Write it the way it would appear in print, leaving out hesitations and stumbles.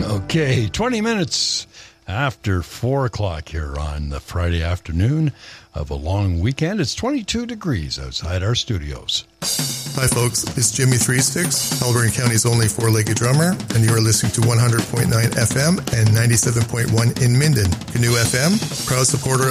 Okay, 20 minutes after 4 o'clock here on the Friday afternoon of a long weekend. It's 22 degrees outside our studios. Hi, folks. It's Jimmy Three Sticks, Haliburton County's only four-legged drummer, and you are listening to 100.9 FM and 97.1 in Minden. Canoe FM, proud supporter